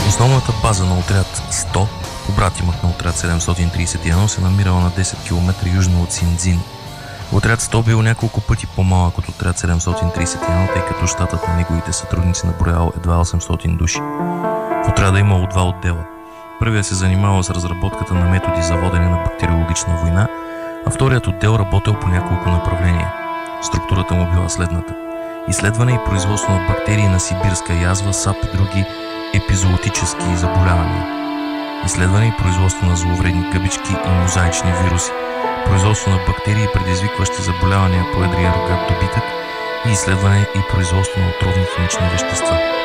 Основната база на отряд 100, побратимът на отряд 731, се намирала на 10 км южно от Синдзин. Отряд 100 бил няколко пъти по-малък от отряд 731, тъй като щатът на неговите сътрудници наброял едва 800 души. В отряда имало два отдела. Първият се занимавал с разработката на методи за водене на бактериологична война, а вторият отдел работел по няколко направления. Структурата му била следната: изследване и производство на бактерии на сибирска язва, САП и други епизоотически заболявания, изследване и производство на зловредни гъбички и мозаични вируси, производство на бактерии, предизвикващи заболявания по едрия рогат добитък, и изследване и производство на отровни химични вещества.